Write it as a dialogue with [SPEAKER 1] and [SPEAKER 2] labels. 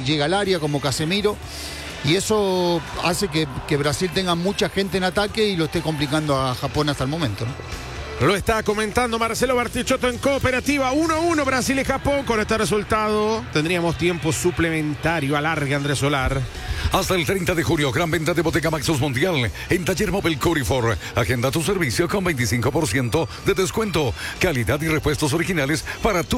[SPEAKER 1] llega al área, como Casemiro. Y eso hace que Brasil tenga mucha gente en ataque y lo esté complicando a Japón hasta el momento, ¿no?
[SPEAKER 2] Lo está comentando Marcelo Bartichotto en Cooperativa. 1-1 Brasil y Japón. Con este resultado tendríamos tiempo suplementario. Alargue Andrés Solar.
[SPEAKER 3] Hasta el 30 de julio, gran venta de Bottega Maxus Mundial en Taller Móvil Curifor. Agenda tu servicio con 25% de descuento. Calidad y repuestos originales para tu